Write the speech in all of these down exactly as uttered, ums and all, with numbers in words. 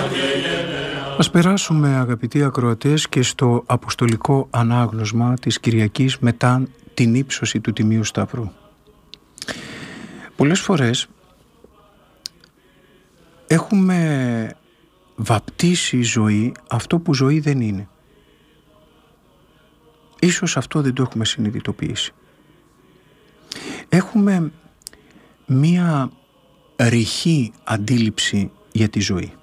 Ας περάσουμε, αγαπητοί ακροατές, και στο αποστολικό ανάγνωσμα της Κυριακής μετά την ύψωση του Τιμίου Σταυρού. Πολλές φορές έχουμε βαπτίσει ζωή αυτό που ζωή δεν είναι. Ίσως αυτό δεν το έχουμε συνειδητοποιήσει. Έχουμε μία ρηχή αντίληψη για τη ζωή.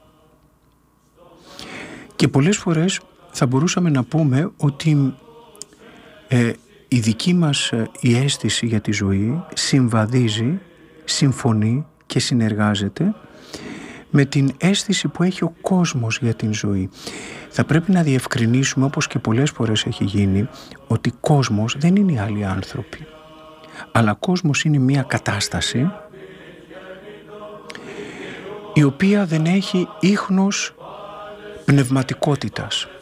Και πολλές φορές θα μπορούσαμε να πούμε ότι ε, η δική μας ε, η αίσθηση για τη ζωή συμβαδίζει, συμφωνεί και συνεργάζεται με την αίσθηση που έχει ο κόσμος για την ζωή. Θα πρέπει να διευκρινίσουμε, όπως και πολλές φορές έχει γίνει, ότι κόσμος δεν είναι οι άλλοι άνθρωποι. Αλλά κόσμος είναι μια κατάσταση η οποία δεν έχει ίχνος πνευματικότητας.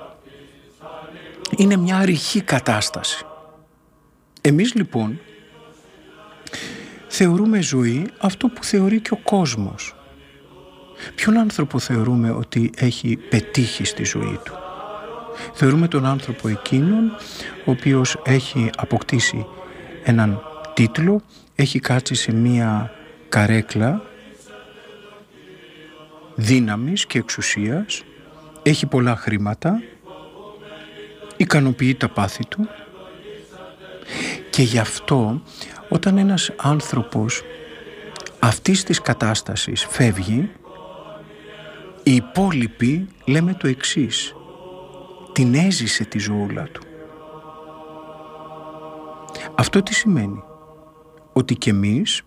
Είναι μια ρηχή κατάσταση. Εμείς λοιπόν θεωρούμε ζωή αυτό που θεωρεί και ο κόσμος. Ποιον άνθρωπο θεωρούμε ότι έχει πετύχει στη ζωή του? Θεωρούμε τον άνθρωπο εκείνον ο οποίος έχει αποκτήσει έναν τίτλο, έχει κάτσει σε μία καρέκλα δύναμης και εξουσίας, έχει πολλά χρήματα, ικανοποιεί τα πάθη του, και γι' αυτό όταν ένας άνθρωπος αυτής της κατάστασης φεύγει, οι υπόλοιποι λέμε το εξής: την έζησε τη ζωούλα του. Αυτό τι σημαίνει? Ότι κι εμείς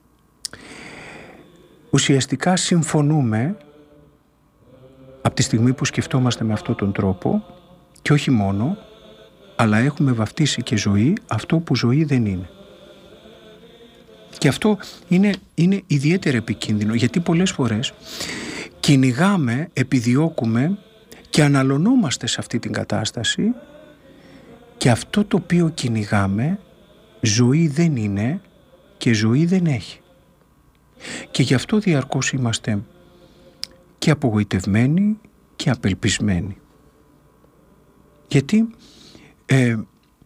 ουσιαστικά συμφωνούμε από τη στιγμή που σκεφτόμαστε με αυτόν τον τρόπο, και όχι μόνο, αλλά έχουμε βαφτίσει και ζωή αυτό που ζωή δεν είναι. Και αυτό είναι, είναι ιδιαίτερα επικίνδυνο, γιατί πολλές φορές κυνηγάμε, επιδιώκουμε και αναλωνόμαστε σε αυτή την κατάσταση, και αυτό το οποίο κυνηγάμε ζωή δεν είναι και ζωή δεν έχει. Και γι' αυτό διαρκώς είμαστε και απογοητευμένοι και απελπισμένοι. Γιατί ε,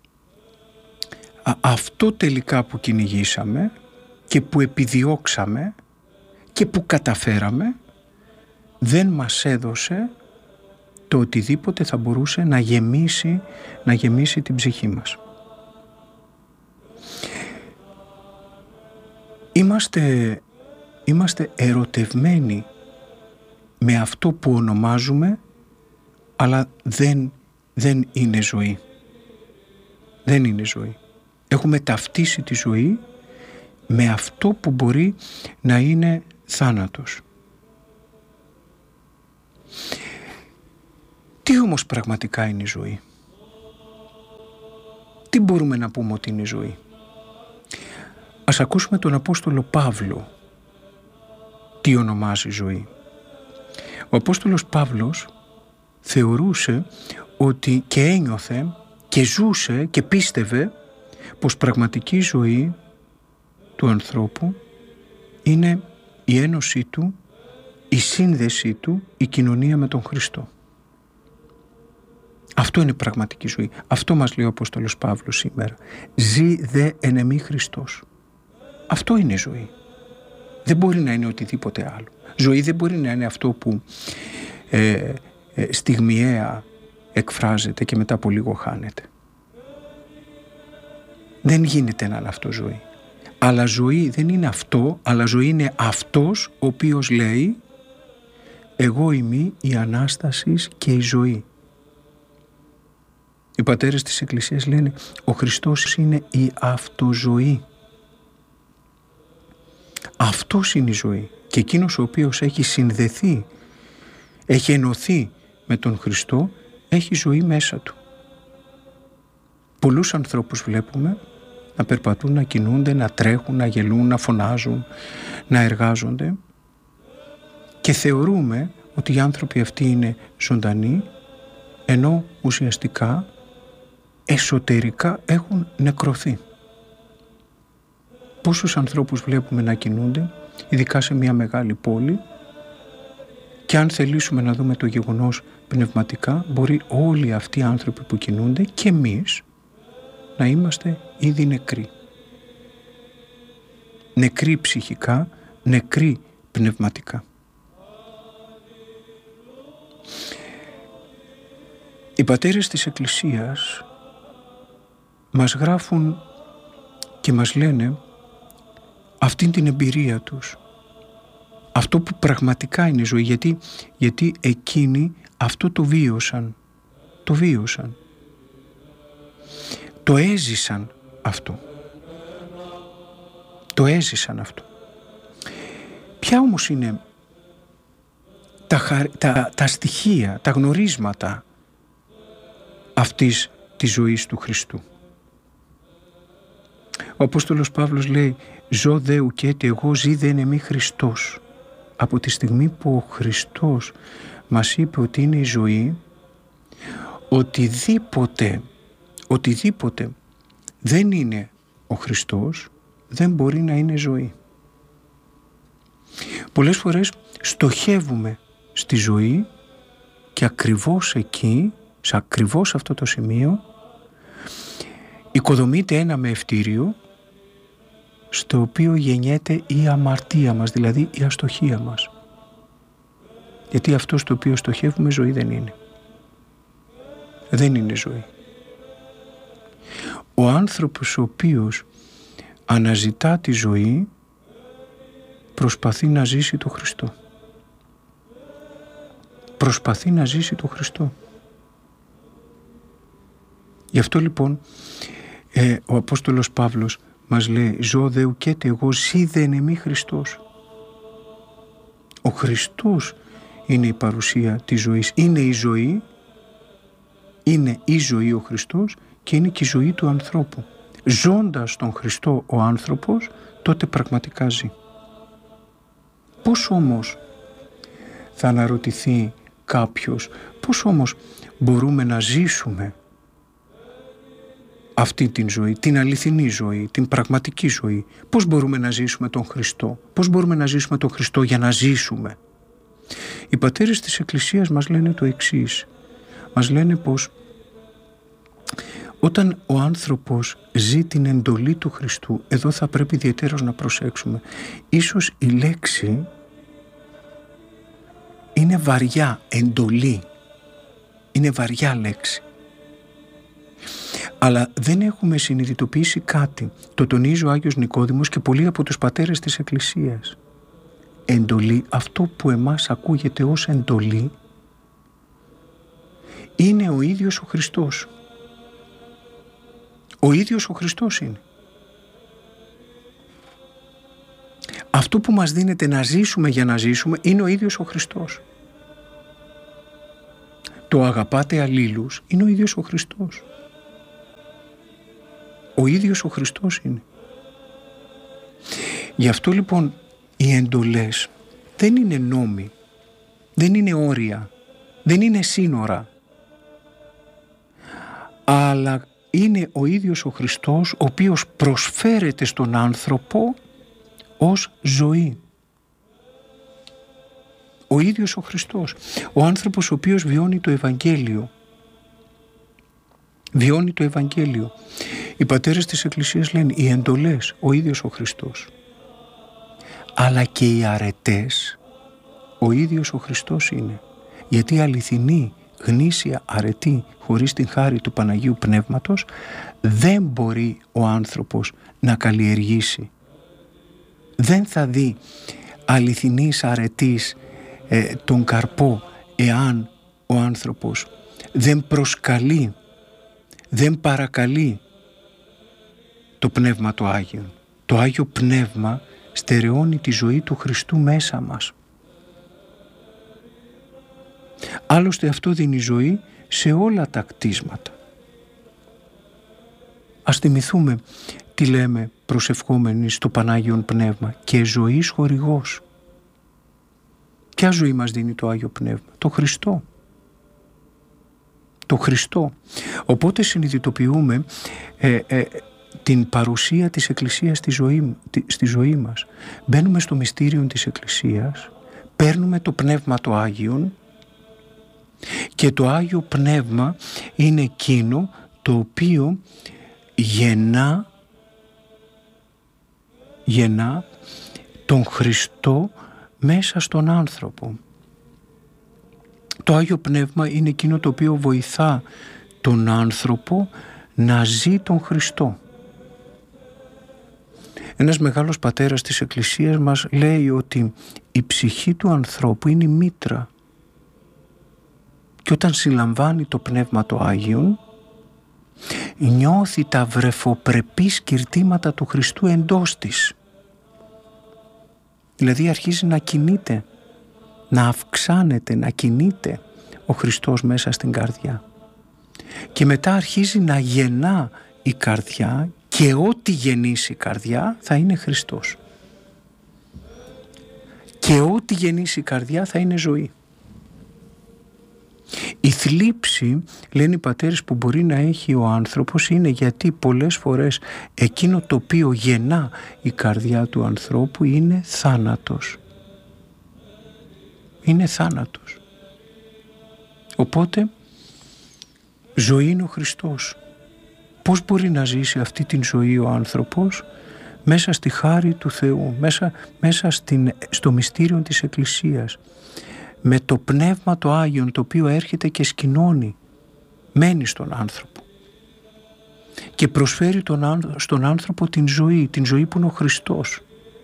α, αυτό τελικά που κυνηγήσαμε και που επιδιώξαμε και που καταφέραμε δεν μας έδωσε το οτιδήποτε θα μπορούσε να γεμίσει, να γεμίσει την ψυχή μας. Είμαστε, είμαστε ερωτευμένοι με αυτό που ονομάζουμε, αλλά δεν, δεν είναι ζωή. Δεν είναι ζωή. Έχουμε ταυτίσει τη ζωή με αυτό που μπορεί να είναι θάνατος. Τι όμως πραγματικά είναι η ζωή? Τι μπορούμε να πούμε ότι είναι η ζωή? Ας ακούσουμε τον Απόστολο Παύλο τι ονομάζει ζωή. Ο Απόστολος Παύλος θεωρούσε ότι και ένιωθε και ζούσε και πίστευε πως πραγματική ζωή του ανθρώπου είναι η ένωσή του, η σύνδεσή του, η κοινωνία με τον Χριστό. Αυτό είναι πραγματική ζωή. Αυτό μας λέει ο Απόστολος Παύλος σήμερα. Ζει δε εν εμή Χριστός. Αυτό είναι ζωή. Δεν μπορεί να είναι οτιδήποτε άλλο. Ζωή δεν μπορεί να είναι αυτό που ε, ε, στιγμιαία εκφράζεται και μετά από λίγο χάνεται. Δεν γίνεται να είναι αυτό ζωή. Αλλά ζωή δεν είναι αυτό, αλλά ζωή είναι αυτός ο οποίος λέει «Εγώ είμαι η Ανάστασης και η ζωή». Οι πατέρες της Εκκλησίας λένε «Ο Χριστός είναι η αυτοζωή». Αυτός είναι η ζωή, και εκείνος ο οποίος έχει συνδεθεί, έχει ενωθεί με τον Χριστό, έχει ζωή μέσα του. Πολλούς ανθρώπους βλέπουμε να περπατούν, να κινούνται, να τρέχουν, να γελούν, να φωνάζουν, να εργάζονται, και θεωρούμε ότι οι άνθρωποι αυτοί είναι ζωντανοί, ενώ ουσιαστικά εσωτερικά έχουν νεκρωθεί. Πόσους ανθρώπους βλέπουμε να κινούνται, ειδικά σε μια μεγάλη πόλη, Και αν θελήσουμε να δούμε το γεγονός πνευματικά, μπορεί όλοι αυτοί οι άνθρωποι που κινούνται και εμείς να είμαστε ήδη νεκροί. Νεκροί ψυχικά, νεκροί πνευματικά. Οι πατέρες της Εκκλησίας μας γράφουν και μας λένε αυτήν την εμπειρία τους, αυτό που πραγματικά είναι ζωή, γιατί, γιατί εκείνοι αυτό το βίωσαν, το βίωσαν, το έζησαν αυτό, το έζησαν αυτό. Ποια όμως είναι τα, τα, τα στοιχεία, τα γνωρίσματα αυτής της ζωής του Χριστού? Ο Απόστολος Παύλος λέει «Ζω δε ουκέτι εγώ, ζει δε εν εμεί Χριστός». Από τη στιγμή που ο Χριστός μας είπε ότι είναι η ζωή, οτιδήποτε, οτιδήποτε δεν είναι ο Χριστός δεν μπορεί να είναι ζωή. Πολλές φορές στοχεύουμε στη ζωή και ακριβώς εκεί, σε ακριβώς αυτό το σημείο, οικοδομείται ένα μευτήριο στο οποίο γεννιέται η αμαρτία μας, δηλαδή η αστοχία μας. Γιατί αυτό στο οποίο στοχεύουμε ζωή δεν είναι. Δεν είναι ζωή. Ο άνθρωπος ο οποίος αναζητά τη ζωή προσπαθεί να ζήσει το Χριστό. Προσπαθεί να ζήσει το Χριστό. Γι' αυτό λοιπόν ε, ο Απόστολος Παύλος μας λέει «Ζω δε ουκέτι εγώ, ζει δε εν εμεί Χριστός». Ο Χριστός είναι η παρουσία της ζωής. Είναι η ζωή, είναι η ζωή ο Χριστός και είναι και η ζωή του ανθρώπου. Ζώντας τον Χριστό ο άνθρωπος, τότε πραγματικά ζει. Πώς όμως, θα αναρωτηθεί κάποιος, πώς όμως μπορούμε να ζήσουμε αυτή την ζωή, την αληθινή ζωή, την πραγματική ζωή? Πώς μπορούμε να ζήσουμε τον Χριστό? Πώς μπορούμε να ζήσουμε τον Χριστό για να ζήσουμε? Οι πατέρες της Εκκλησίας μας λένε το εξής. Μας λένε πως όταν ο άνθρωπος ζει την εντολή του Χριστού, εδώ θα πρέπει ιδιαιτέρως να προσέξουμε. Ίσως η λέξη είναι βαριά, εντολή. Είναι βαριά λέξη. Αλλά δεν έχουμε συνειδητοποιήσει κάτι. Το τονίζει ο Άγιος Νικόδημος και πολλοί από τους πατέρες της Εκκλησίας. Εντολή, αυτό που εμάς ακούγεται ως εντολή, είναι ο ίδιος ο Χριστός. Ο ίδιος ο Χριστός είναι. Αυτό που μας δίνεται να ζήσουμε για να ζήσουμε είναι ο ίδιος ο Χριστός. Το αγαπάτε αλλήλους είναι ο ίδιος ο Χριστός. Ο ίδιος ο Χριστός είναι. Γι' αυτό λοιπόν οι εντολές δεν είναι νόμοι, δεν είναι όρια, δεν είναι σύνορα, αλλά είναι ο ίδιος ο Χριστός, ο οποίος προσφέρεται στον άνθρωπο ως ζωή. Ο ίδιος ο Χριστός, ο άνθρωπος ο οποίος βιώνει το Ευαγγέλιο. Βιώνει το Ευαγγέλιο. Οι πατέρες της Εκκλησίας λένε οι εντολές, ο ίδιος ο Χριστός. Αλλά και οι αρετές, ο ίδιος ο Χριστός είναι. Γιατί η αληθινή, γνήσια αρετή χωρίς την χάρη του Παναγίου Πνεύματος δεν μπορεί ο άνθρωπος να καλλιεργήσει. Δεν θα δει αληθινής αρετής ε, τον καρπό εάν ο άνθρωπος δεν προσκαλεί, δεν παρακαλεί το Πνεύμα το Άγιο. Το Άγιο Πνεύμα στερεώνει τη ζωή του Χριστού μέσα μας. Άλλωστε αυτό δίνει ζωή σε όλα τα κτίσματα. Ας θυμηθούμε τι λέμε προσευχόμενοι στο Πανάγιον Πνεύμα: και ζωής χορηγός. Ποια ζωή μας δίνει το Άγιο Πνεύμα? Το Χριστό. Το Χριστό. Οπότε συνειδητοποιούμε ε, ε, την παρουσία της Εκκλησίας στη ζωή, στη ζωή μας. Μπαίνουμε στο μυστήριο της Εκκλησίας, παίρνουμε το Πνεύμα το Άγιον και το Άγιο Πνεύμα είναι εκείνο το οποίο γεννά, γεννά τον Χριστό μέσα στον άνθρωπο. Το Άγιο Πνεύμα είναι εκείνο το οποίο βοηθά τον άνθρωπο να ζει τον Χριστό. Ένας μεγάλος πατέρας της Εκκλησίας μας λέει ότι η ψυχή του ανθρώπου είναι η μήτρα και όταν συλλαμβάνει το Πνεύμα το Άγιον νιώθει τα βρεφοπρεπή σκυρτήματα του Χριστού εντός της. Δηλαδή αρχίζει να κινείται, να αυξάνεται, να κινείται ο Χριστός μέσα στην καρδιά. Και μετά αρχίζει να γεννά η καρδιά και ό,τι γεννήσει η καρδιά θα είναι Χριστός. Και ό,τι γεννήσει η καρδιά θα είναι ζωή. Η θλίψη, λένε οι πατέρες, που μπορεί να έχει ο άνθρωπος είναι γιατί πολλές φορές εκείνο το οποίο γεννά η καρδιά του ανθρώπου είναι θάνατος. Είναι θάνατος. Οπότε ζωή είναι ο Χριστός. Πώς μπορεί να ζήσει αυτή την ζωή ο άνθρωπος? Μέσα στη χάρη του Θεού, μέσα, μέσα στην, στο μυστήριο της Εκκλησίας, με το Πνεύμα το Άγιον το οποίο έρχεται και σκηνώνει, μένει στον άνθρωπο και προσφέρει τον, στον άνθρωπο την ζωή, την ζωή που είναι ο Χριστός.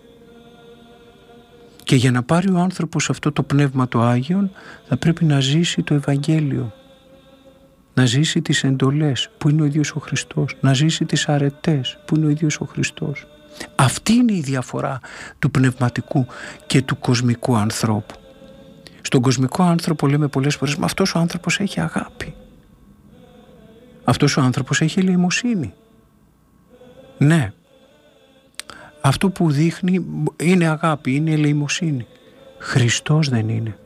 Και για να πάρει ο άνθρωπος αυτό το Πνεύμα το Άγιον θα πρέπει να ζήσει το Ευαγγέλιο, να ζήσει τις εντολές που είναι ο ίδιος ο Χριστός, να ζήσει τις αρετές που είναι ο ίδιος ο Χριστός. Αυτή είναι η διαφορά του πνευματικού και του κοσμικού ανθρώπου. Στον κοσμικό άνθρωπο λέμε πολλές φορές, μα αυτός ο άνθρωπος έχει αγάπη. Αυτός ο άνθρωπος έχει ελεημοσύνη. Ναι, αυτό που δείχνει είναι αγάπη, είναι ελεημοσύνη. Χριστός δεν είναι.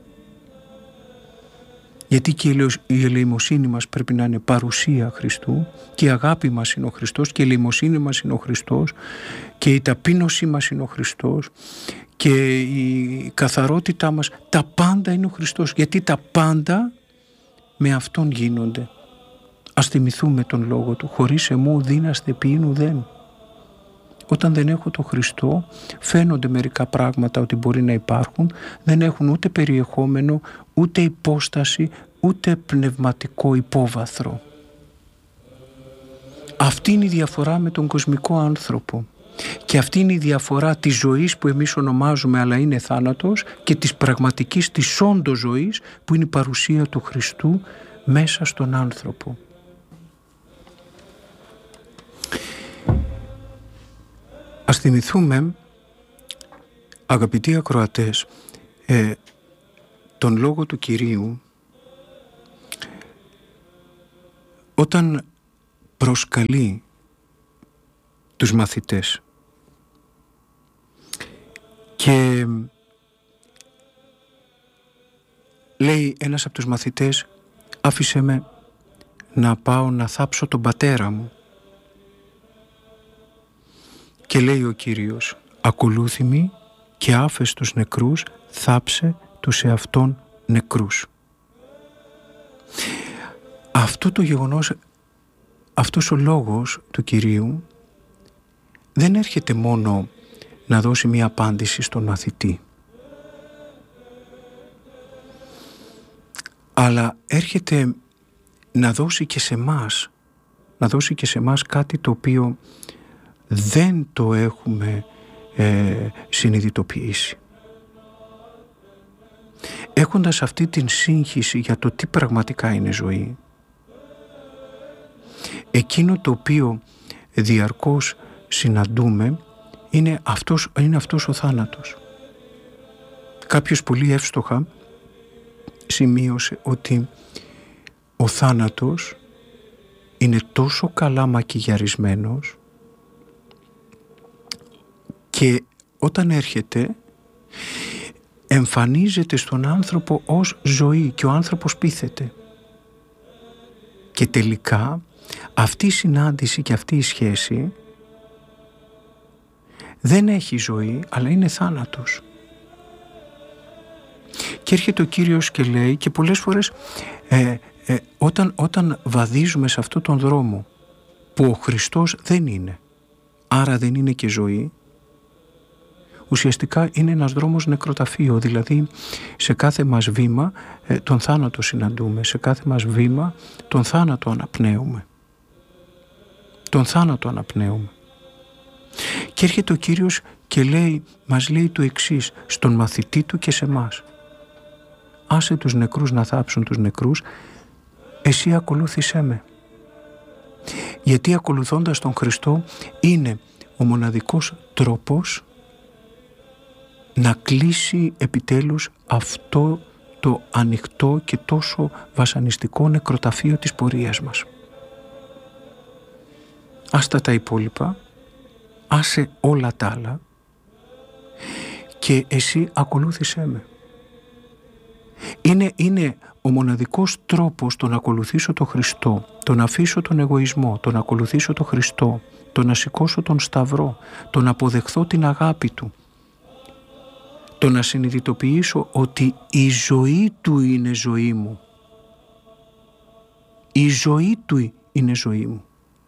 Γιατί και η ελεημοσύνη μας πρέπει να είναι παρουσία Χριστού και η αγάπη μας είναι ο Χριστός και η ελεημοσύνη μας είναι ο Χριστός και η ταπείνωσή μας είναι ο Χριστός και η καθαρότητά μας, τα πάντα είναι ο Χριστός, γιατί τα πάντα με Αυτόν γίνονται. Ας θυμηθούμε τον λόγο του, χωρίς εμού δύναστε ποιήν ουδέν. Όταν δεν έχω το Χριστό, φαίνονται μερικά πράγματα ότι μπορεί να υπάρχουν, δεν έχουν ούτε περιεχόμενο, ούτε υπόσταση, ούτε πνευματικό υπόβαθρο. Αυτή είναι η διαφορά με τον κοσμικό άνθρωπο. Και αυτή είναι η διαφορά της ζωής που εμείς ονομάζουμε αλλά είναι θάνατος και της πραγματικής, της όντως ζωής που είναι η παρουσία του Χριστού μέσα στον άνθρωπο. Ας θυμηθούμε, αγαπητοί ακροατές, ε, τον λόγο του Κυρίου όταν προσκαλεί τους μαθητές και λέει ένας από τους μαθητές, άφησε με να πάω να θάψω τον πατέρα μου. Και λέει ο Κύριος, ακολούθημη και άφες τους νεκρούς, θάψε τους εαυτόν νεκρούς. Αυτό το γεγονός, αυτός ο λόγος του Κυρίου δεν έρχεται μόνο να δώσει μία απάντηση στον μαθητή, αλλά έρχεται να δώσει και σε μας, να δώσει και σε μας κάτι το οποίο δεν το έχουμε ε, συνειδητοποιήσει. Έχοντας αυτή την σύγχυση για το τι πραγματικά είναι ζωή, εκείνο το οποίο διαρκώς συναντούμε είναι αυτός, είναι αυτός ο θάνατος. Κάποιος πολύ εύστοχα σημείωσε ότι ο θάνατος είναι τόσο καλά μακιγιαρισμένος και όταν έρχεται εμφανίζεται στον άνθρωπο ως ζωή και ο άνθρωπος πείθεται. Και τελικά αυτή η συνάντηση και αυτή η σχέση δεν έχει ζωή, αλλά είναι θάνατος. Και έρχεται ο Κύριος και λέει, και πολλές φορές ε, ε, όταν, όταν βαδίζουμε σε αυτόν τον δρόμο που ο Χριστός δεν είναι, άρα δεν είναι και ζωή, ουσιαστικά είναι ένας δρόμος νεκροταφείο, δηλαδή σε κάθε μας βήμα ε, τον θάνατο συναντούμε, σε κάθε μας βήμα τον θάνατο αναπνέουμε. Τον θάνατο αναπνέουμε. Και έρχεται ο Κύριος και λέει, μας λέει το εξής στον μαθητή του και σε μας: άσε τους νεκρούς να θάψουν τους νεκρούς, εσύ ακολούθησέ με. Γιατί ακολουθώντας τον Χριστό είναι ο μοναδικός τρόπος να κλείσει επιτέλους αυτό το ανοιχτό και τόσο βασανιστικό νεκροταφείο της πορείας μας. Άστα τα υπόλοιπα, άσε όλα τα άλλα και εσύ ακολούθησέ με. Είναι, είναι ο μοναδικός τρόπος το να ακολουθήσω τον Χριστό, το να αφήσω τον εγωισμό, το να ακολουθήσω τον Χριστό, το να σηκώσω τον σταυρό, το να αποδεχθώ την αγάπη Του, το να συνειδητοποιήσω ότι η ζωή Του είναι ζωή μου. Η ζωή Του είναι ζωή μου.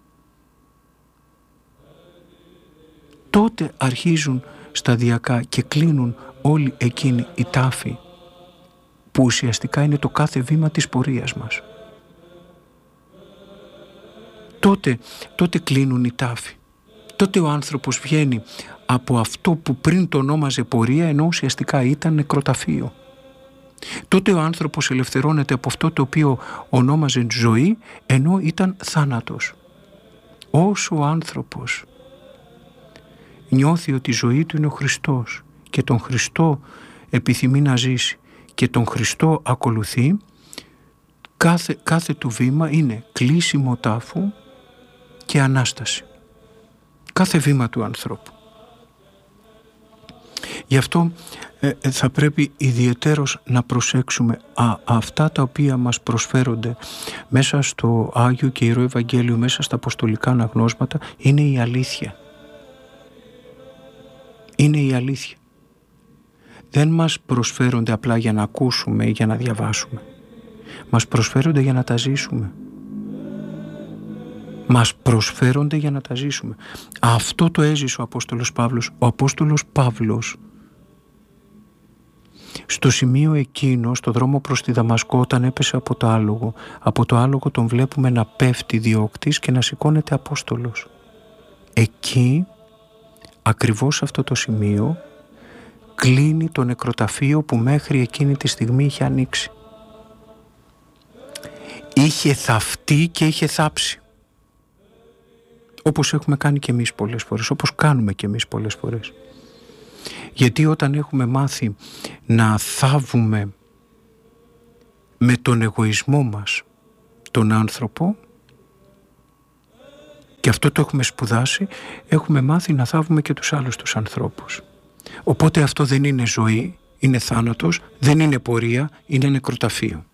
Τότε αρχίζουν σταδιακά και κλείνουν όλοι εκείνοι οι τάφοι που ουσιαστικά είναι το κάθε βήμα της πορείας μας. Τότε, τότε κλείνουν οι τάφοι. Τότε ο άνθρωπος βγαίνει από αυτό που πριν το ονόμαζε πορεία, ενώ ουσιαστικά ήταν νεκροταφείο. Τότε ο άνθρωπος ελευθερώνεται από αυτό το οποίο ονόμαζε ζωή, ενώ ήταν θάνατος. Όσο ο άνθρωπος νιώθει ότι η ζωή του είναι ο Χριστός και τον Χριστό επιθυμεί να ζήσει και τον Χριστό ακολουθεί, κάθε, κάθε του βήμα είναι κλείσιμο τάφου και Ανάσταση. Κάθε βήμα του ανθρώπου. Γι' αυτό ε, θα πρέπει ιδιαιτέρως να προσέξουμε α, αυτά τα οποία μας προσφέρονται μέσα στο Άγιο και Ιερό Ευαγγέλιο, μέσα στα αποστολικά αναγνώσματα, είναι η αλήθεια. Είναι η αλήθεια. Δεν μας προσφέρονται απλά για να ακούσουμε ή για να διαβάσουμε. Μας προσφέρονται για να τα ζήσουμε. Μας προσφέρονται για να τα ζήσουμε. Αυτό το έζησε ο Απόστολος Παύλος. Ο Απόστολος Παύλος στο σημείο εκείνο, στο δρόμο προς τη Δαμασκό, όταν έπεσε από το άλογο, από το άλογο τον βλέπουμε να πέφτει διώκτης και να σηκώνεται Απόστολος. Εκεί, ακριβώς αυτό το σημείο, κλείνει το νεκροταφείο που μέχρι εκείνη τη στιγμή είχε ανοίξει. Είχε θαυτεί και είχε θάψει. Όπως έχουμε κάνει και εμείς πολλές φορές, όπως κάνουμε και εμείς πολλές φορές. Γιατί όταν έχουμε μάθει να θάβουμε με τον εγωισμό μας τον άνθρωπο, και αυτό το έχουμε σπουδάσει, έχουμε μάθει να θάβουμε και τους άλλους τους ανθρώπους. Οπότε αυτό δεν είναι ζωή, είναι θάνατος, δεν είναι πορεία, είναι νεκροταφείο.